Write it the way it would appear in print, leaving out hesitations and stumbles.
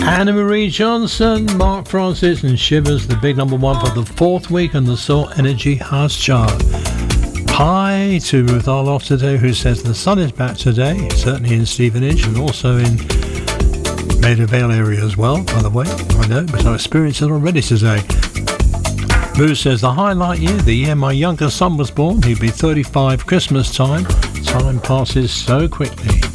Anna Marie Johnson, Mark Francis and Shivers, the big number one for the fourth week on the Soul Energy House Chart. Hi to Ruth Arloff today, who says the sun is back today, certainly in Stevenage and also in Maida Vale area as well, by the way. I know, but I experienced it already today. Moo says the highlight year, the year my youngest son was born. He'll be 35 Christmas time. Time passes so quickly.